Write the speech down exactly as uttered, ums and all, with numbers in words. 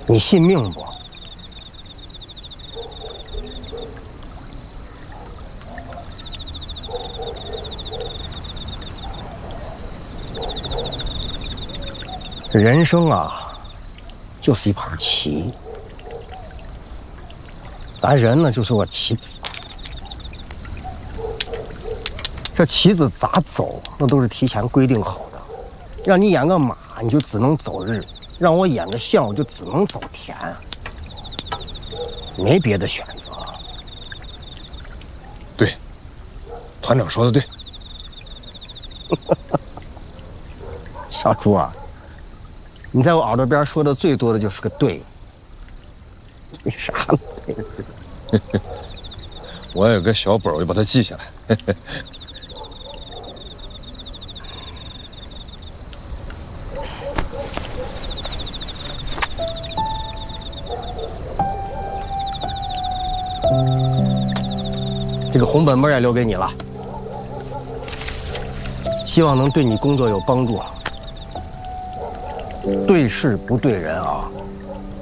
你信命不？人生啊，就是一盘棋。咱人呢，就是个棋子。这棋子咋走，那都是提前规定好的。让你演个马，你就只能走日；让我演个象，我就只能走田。没别的选择。 对，团长说的对。 小朱啊，你在我耳朵边说的最多的就是个对。你啥呢？ 我有个小本，我就把它记下来。 这个红本本也留给你了，希望能对你工作有帮助。对事不对人啊。